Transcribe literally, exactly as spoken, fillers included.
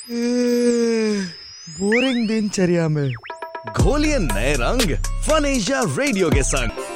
Boring दिनचर्या में घोलिए नए रंग फन एशिया रेडियो के संग।